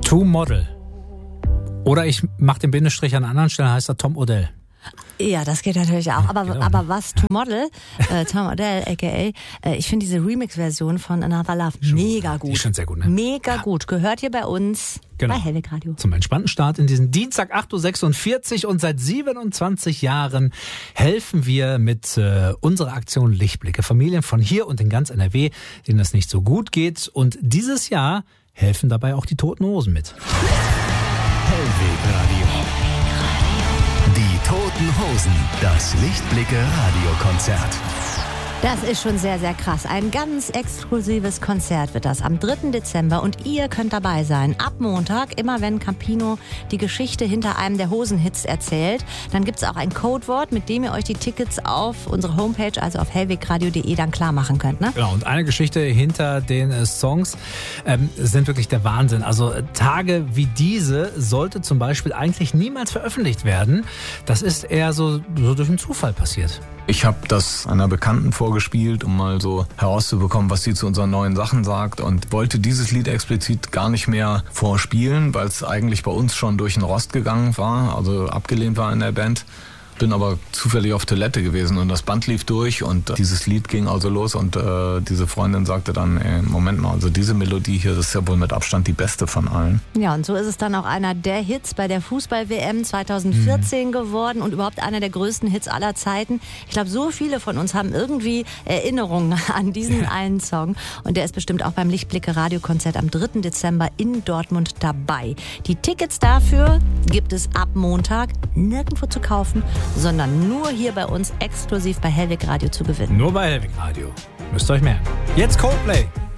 To Model. Oder ich mache den Bindestrich an einer anderen Stelle, heißt er Tom Odell. Ja, das geht natürlich auch. Aber, genau. aber was To Model, Tom Odell, a.k.a., ich finde diese Remix-Version von Another Love mega gut. Die ist schon sehr gut, ne? Mega gut. Gehört hier bei uns bei Hellweg Radio. Zum entspannten Start in diesen Dienstag 8.46 Uhr und seit 27 Jahren helfen wir mit unserer Aktion Lichtblicke Familien von hier und in ganz NRW, denen es nicht so gut geht. Und dieses Jahr helfen dabei auch die Toten Hosen mit. Hellweg Radio. Die Toten Hosen, das Lichtblicke-Radiokonzert. Das ist schon sehr, sehr krass. Ein ganz exklusives Konzert wird das am 3. Dezember und ihr könnt dabei sein. Ab Montag, immer wenn Campino die Geschichte hinter einem der Hosenhits erzählt, dann gibt es auch ein Codewort, mit dem ihr euch die Tickets auf unsere Homepage, also auf hellwegradio.de, dann klar machen könnt. Ne? Genau, und eine Geschichte hinter den Songs sind wirklich der Wahnsinn. Also Tage wie diese sollte zum Beispiel eigentlich niemals veröffentlicht werden. Das ist eher so durch einen Zufall passiert. Ich habe das einer Bekannten vorgespielt, um mal so herauszubekommen, was sie zu unseren neuen Sachen sagt, und wollte dieses Lied explizit gar nicht mehr vorspielen, weil es eigentlich bei uns schon durch den Rost gegangen war, also abgelehnt war in der Band. Bin aber zufällig auf Toilette gewesen und das Band lief durch und dieses Lied ging also los und diese Freundin sagte dann, Moment mal, also diese Melodie hier, das ist ja wohl mit Abstand die beste von allen. Ja, und so ist es dann auch einer der Hits bei der Fußball-WM 2014 geworden und überhaupt einer der größten Hits aller Zeiten. Ich glaube, so viele von uns haben irgendwie Erinnerungen an diesen einen Song und der ist bestimmt auch beim Lichtblicke-Radiokonzert am 3. Dezember in Dortmund dabei. Die Tickets dafür gibt es ab Montag nirgendwo zu kaufen, sondern nur hier bei uns exklusiv bei Hellweg Radio zu gewinnen. Nur bei Hellweg Radio. Müsst ihr euch merken. Jetzt Coldplay.